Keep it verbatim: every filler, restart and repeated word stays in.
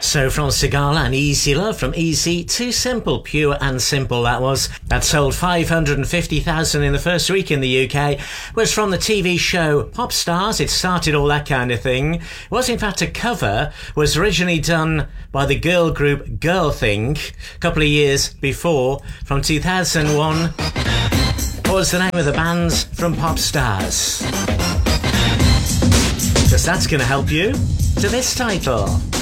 So from Sigala and Easy Love, from Easy to Simple, Pure and Simple that was. That sold five hundred fifty thousand in the first week in the U K. Was from the T V show Pop Stars. It started all that kind of thing. It was in fact a cover, was originally done by the girl group Girlthink a couple of years before. From two thousand one what was the name of the band from Pop Stars? Because that's going to help you to this title.